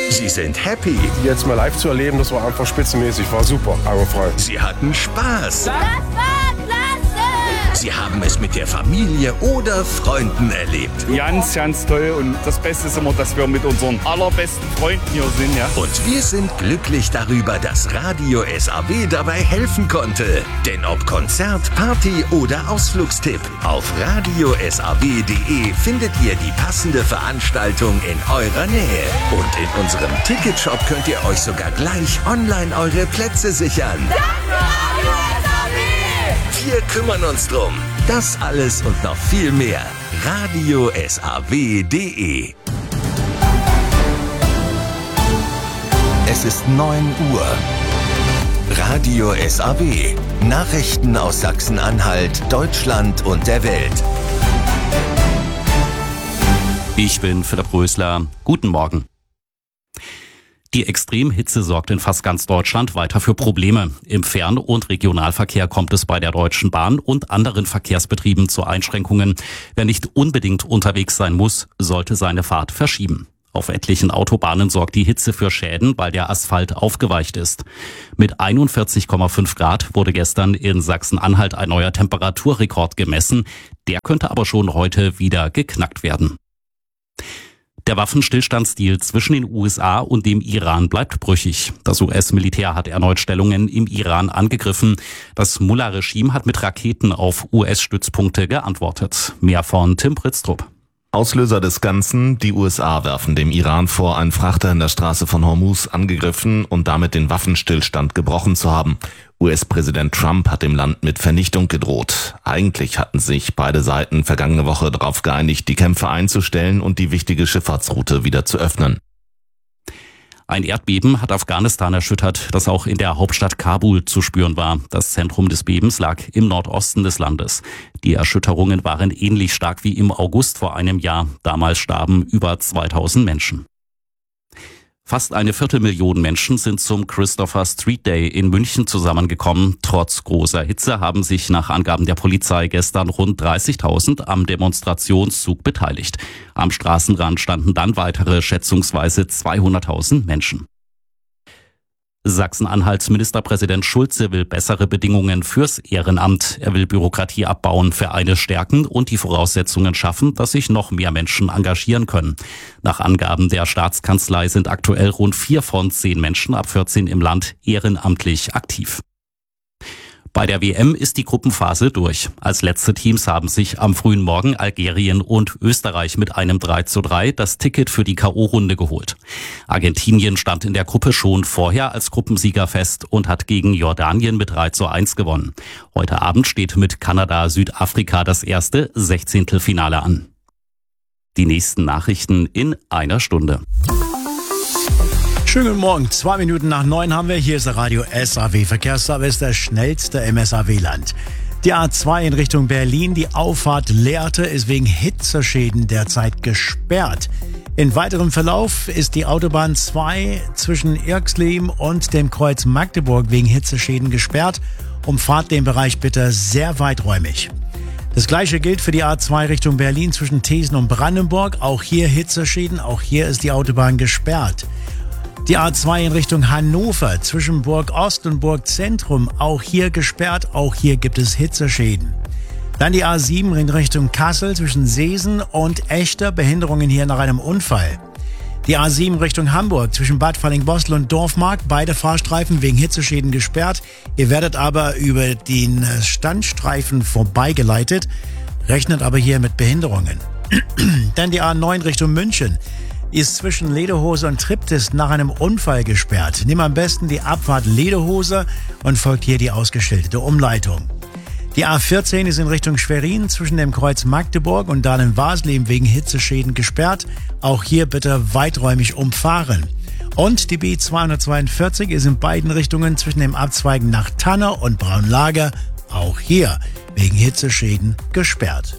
Sie sind happy. Die jetzt mal live zu erleben, das war einfach spitzenmäßig, war super, augenfrei. Sie hatten Spaß. Das war klasse! Sie haben es mit der Familie oder Freunden erlebt. Ganz, ganz toll. Und das Beste ist immer, dass wir mit unseren allerbesten Freunden hier sind. Ja. Und wir sind glücklich darüber, dass Radio SAW dabei helfen konnte. Denn ob Konzert, Party oder Ausflugstipp, auf radiosaw.de findet ihr die passende Veranstaltung in eurer Nähe. Und in unserem Ticketshop könnt ihr euch sogar gleich online eure Plätze sichern. Danke, Radio SAW! Wir kümmern uns drum. Das alles und noch viel mehr. radiosaw.de. Es ist 9 Uhr. Radio SAW. Nachrichten aus Sachsen-Anhalt, Deutschland und der Welt. Ich bin Philipp Rösler. Guten Morgen. Die Extremhitze sorgt in fast ganz Deutschland weiter für Probleme. Im Fern- und Regionalverkehr kommt es bei der Deutschen Bahn und anderen Verkehrsbetrieben zu Einschränkungen. Wer nicht unbedingt unterwegs sein muss, sollte seine Fahrt verschieben. Auf etlichen Autobahnen sorgt die Hitze für Schäden, weil der Asphalt aufgeweicht ist. Mit 41,5 Grad wurde gestern in Sachsen-Anhalt ein neuer Temperaturrekord gemessen. Der könnte aber schon heute wieder geknackt werden. Der Waffenstillstandsdeal zwischen den USA und dem Iran bleibt brüchig. Das US-Militär hat erneut Stellungen im Iran angegriffen. Das Mullah-Regime hat mit Raketen auf US-Stützpunkte geantwortet. Mehr von Tim Pritztrup. Auslöser des Ganzen: die USA werfen dem Iran vor, einen Frachter in der Straße von Hormuz angegriffen und damit den Waffenstillstand gebrochen zu haben. US-Präsident Trump hat dem Land mit Vernichtung gedroht. Eigentlich hatten sich beide Seiten vergangene Woche darauf geeinigt, die Kämpfe einzustellen und die wichtige Schifffahrtsroute wieder zu öffnen. Ein Erdbeben hat Afghanistan erschüttert, das auch in der Hauptstadt Kabul zu spüren war. Das Zentrum des Bebens lag im Nordosten des Landes. Die Erschütterungen waren ähnlich stark wie im August vor einem Jahr. Damals starben über 2000 Menschen. Fast 250.000 Menschen sind zum Christopher Street Day in München zusammengekommen. Trotz großer Hitze haben sich nach Angaben der Polizei gestern rund 30.000 am Demonstrationszug beteiligt. Am Straßenrand standen dann weitere schätzungsweise 200.000 Menschen. Sachsen-Anhalts Ministerpräsident Schulze will bessere Bedingungen fürs Ehrenamt. Er will Bürokratie abbauen, Vereine stärken und die Voraussetzungen schaffen, dass sich noch mehr Menschen engagieren können. Nach Angaben der Staatskanzlei sind aktuell rund 4 von 10 Menschen ab 14 im Land ehrenamtlich aktiv. Bei der WM ist die Gruppenphase durch. Als letzte Teams haben sich am frühen Morgen Algerien und Österreich mit einem 3:3 das Ticket für die K.O.-Runde geholt. Argentinien stand in der Gruppe schon vorher als Gruppensieger fest und hat gegen Jordanien mit 3:1 gewonnen. Heute Abend steht mit Kanada-Südafrika das erste 16. an. Die nächsten Nachrichten in einer Stunde. Schönen guten Morgen, 2 Minuten nach 9 haben wir. Hier ist der Radio SAW. Verkehrsservice, der schnellste im SAW-Land. Die A2 in Richtung Berlin, die Auffahrt Lehrte, ist wegen Hitzeschäden derzeit gesperrt. In weiterem Verlauf ist die Autobahn 2 zwischen Irxleben und dem Kreuz Magdeburg wegen Hitzeschäden gesperrt. Umfahrt den Bereich bitte sehr weiträumig. Das Gleiche gilt für die A2 Richtung Berlin zwischen Thesen und Brandenburg. Auch hier Hitzeschäden, auch hier ist die Autobahn gesperrt. Die A2 in Richtung Hannover zwischen Burg Ost und Burg Zentrum, auch hier gesperrt, auch hier gibt es Hitzeschäden. Dann die A7 in Richtung Kassel zwischen Seesen und Echter, Behinderungen hier nach einem Unfall. Die A7 Richtung Hamburg zwischen Bad Fallingbostel und Dorfmark, beide Fahrstreifen wegen Hitzeschäden gesperrt. Ihr werdet aber über den Standstreifen vorbeigeleitet, rechnet aber hier mit Behinderungen. Dann die A9 Richtung München. Ist zwischen Lederhose und Triptis nach einem Unfall gesperrt. Nimm am besten die Abfahrt Lederhose und folgt hier die ausgeschilderte Umleitung. Die A14 ist in Richtung Schwerin zwischen dem Kreuz Magdeburg und Dahlem-Waslem wegen Hitzeschäden gesperrt. Auch hier bitte weiträumig umfahren. Und die B242 ist in beiden Richtungen zwischen dem Abzweigen nach Tanner und Braunlager, auch hier wegen Hitzeschäden gesperrt.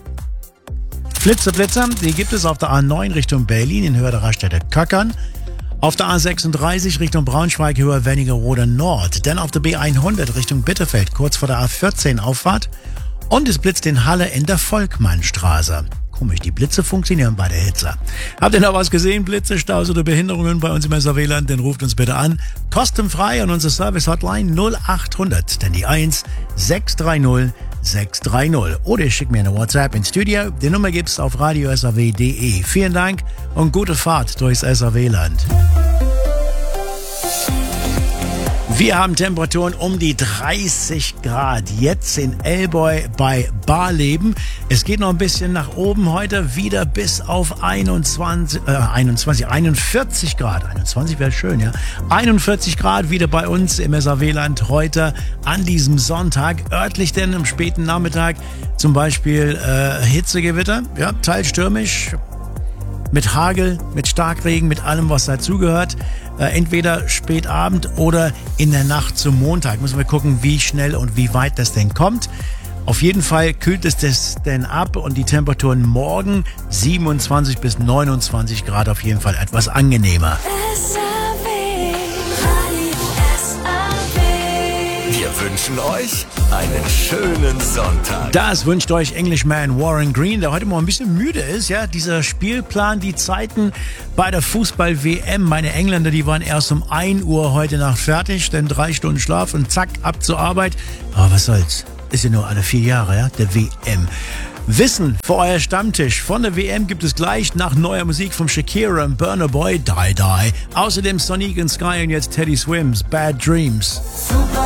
Blitzer, die gibt es auf der A9 Richtung Berlin in Höhe der Raststätte Köckern. Auf der A36 Richtung Braunschweig, Höhe Wernigerode Nord. Dann auf der B100 Richtung Bitterfeld, kurz vor der A14 Auffahrt. Und es blitzt in Halle in der Volkmannstraße. Komisch, die Blitze funktionieren bei der Hitze. Habt ihr noch was gesehen? Blitze, Staus oder Behinderungen bei uns im SAW-Land? Dann ruft uns bitte an. Kostenfrei an unsere Service-Hotline 0800, denn die 1 630 630. Oder ihr schickt mir eine WhatsApp ins Studio. Die Nummer gibt's auf radiosaw.de. Vielen Dank und gute Fahrt durchs SAW-Land. Wir haben Temperaturen um die 30 Grad. Jetzt in Elboy bei Barleben. Es geht noch ein bisschen nach oben heute, wieder bis auf 41 Grad. 21 wäre schön, ja. 41 Grad wieder bei uns im SAW-Land heute an diesem Sonntag. Örtlich denn am späten Nachmittag zum Beispiel Hitzegewitter, ja, teils stürmisch. Mit Hagel, mit Starkregen, mit allem, was dazugehört. Entweder spät Abend oder in der Nacht zum Montag. Müssen wir gucken, wie schnell und wie weit das denn kommt. Auf jeden Fall kühlt es das denn ab und die Temperaturen morgen 27 bis 29 Grad auf jeden Fall etwas angenehmer. Wir wünschen euch einen schönen Sonntag. Das wünscht euch Englishman Warren Green, der heute mal ein bisschen müde ist. Ja, dieser Spielplan, die Zeiten bei der Fußball-WM. Meine Engländer, die waren erst um 1 Uhr heute Nacht fertig, denn 3 Stunden Schlaf und zack, ab zur Arbeit. Aber was soll's? Ist ja nur alle 4 Jahre, ja, der WM. Wissen für euer Stammtisch von der WM gibt es gleich nach neuer Musik von Shakira und Burna Boy, Die Die. Außerdem Sonic and Sky und jetzt Teddy Swims, Bad Dreams.